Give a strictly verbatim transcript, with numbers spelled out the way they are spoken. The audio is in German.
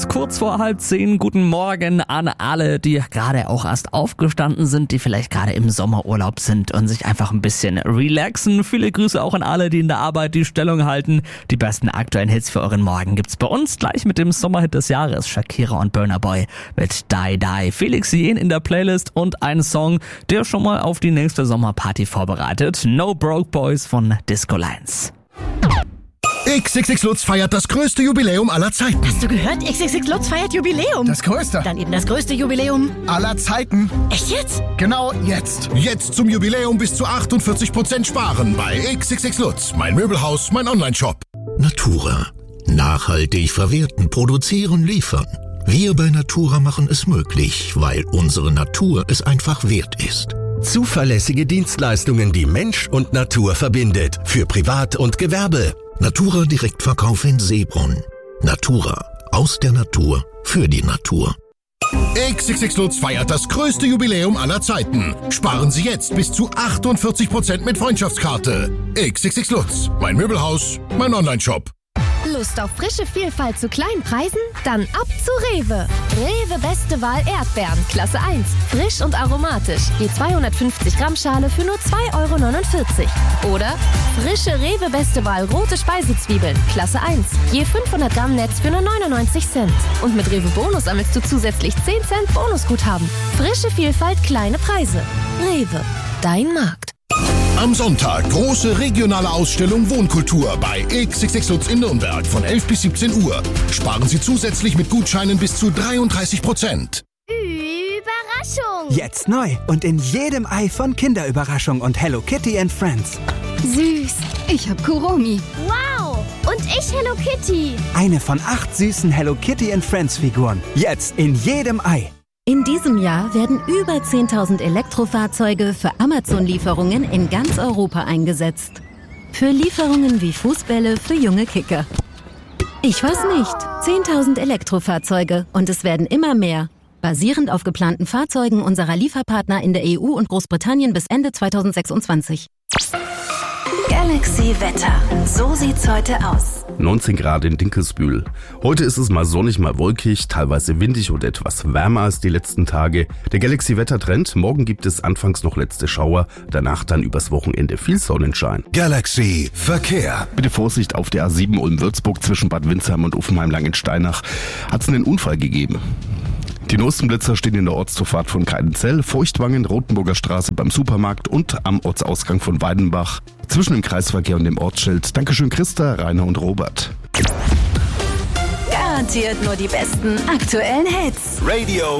Kurz vor halb zehn, guten Morgen an alle, die gerade auch erst aufgestanden sind, die vielleicht gerade im Sommerurlaub sind und sich einfach ein bisschen relaxen. Viele Grüße auch an alle, die in der Arbeit die Stellung halten. Die besten aktuellen Hits für euren Morgen gibt's bei uns gleich mit dem Sommerhit des Jahres, Shakira und Burna Boy mit Die Die. Felix Jen in der Playlist und ein Song, der schon mal auf die nächste Sommerparty vorbereitet. No Broke Boys von Disco Lines. X X X Lutz feiert das größte Jubiläum aller Zeiten. Hast du gehört? X X X Lutz feiert Jubiläum. Das größte. Dann eben das größte Jubiläum aller Zeiten. Echt jetzt? Genau jetzt. Jetzt zum Jubiläum bis zu achtundvierzig Prozent sparen bei X X X Lutz. Mein Möbelhaus, mein Onlineshop. Natura. Nachhaltig verwerten, produzieren, liefern. Wir bei Natura machen es möglich, weil unsere Natur es einfach wert ist. Zuverlässige Dienstleistungen, die Mensch und Natur verbindet. Für Privat und Gewerbe. Natura Direktverkauf in Seebrunn. Natura. Aus der Natur. Für die Natur. X X X Lutz feiert das größte Jubiläum aller Zeiten. Sparen Sie jetzt bis zu achtundvierzig Prozent mit Freundschaftskarte. X X X Lutz. Mein Möbelhaus, mein Onlineshop. Lust auf frische Vielfalt zu kleinen Preisen? Dann ab zu Rewe. Rewe Beste Wahl Erdbeeren, Klasse eins. Frisch und aromatisch. Je zweihundertfünfzig Gramm Schale für nur zwei Euro neunundvierzig. Oder frische Rewe Beste Wahl rote Speisezwiebeln, Klasse eins. Je fünfhundert Gramm Netz für nur neunundneunzig Cent. Und mit Rewe Bonus sammelst du zusätzlich zehn Cent Bonusguthaben. Frische Vielfalt, kleine Preise. Rewe, dein Markt. Am Sonntag große regionale Ausstellung Wohnkultur bei X X X Lutz in Nürnberg von elf bis siebzehn Uhr. Sparen Sie zusätzlich mit Gutscheinen bis zu dreiunddreißig Prozent. Überraschung! Jetzt neu und in jedem Ei von Kinderüberraschung und Hello Kitty and Friends. Süß, ich hab Kuromi. Wow, und ich Hello Kitty. Eine von acht süßen Hello Kitty and Friends Figuren. Jetzt in jedem Ei. In diesem Jahr werden über zehntausend Elektrofahrzeuge für Amazon-Lieferungen in ganz Europa eingesetzt. Für Lieferungen wie Fußbälle für junge Kicker. Ich weiß nicht, zehntausend Elektrofahrzeuge und es werden immer mehr. Basierend auf geplanten Fahrzeugen unserer Lieferpartner in der E U und Großbritannien bis Ende zweitausendsechsundzwanzig. Galaxy Wetter. So sieht's heute aus. neunzehn Grad in Dinkelsbühl. Heute ist es mal sonnig, mal wolkig, teilweise windig und etwas wärmer als die letzten Tage. Der Galaxy Wettertrend. Morgen gibt es anfangs noch letzte Schauer, danach dann übers Wochenende viel Sonnenschein. Galaxy Verkehr. Bitte Vorsicht auf der A sieben Ulm-Würzburg zwischen Bad Windsheim und Uffenheim-Langensteinach. Hat es einen Unfall gegeben. Die neuesten Blitzer stehen in der Ortszufahrt von Keidenzell, Feuchtwangen, Rotenburger Straße beim Supermarkt und am Ortsausgang von Weidenbach. Zwischen dem Kreisverkehr und dem Ortsschild. Dankeschön Christa, Rainer und Robert. Garantiert nur die besten aktuellen Hits. Radio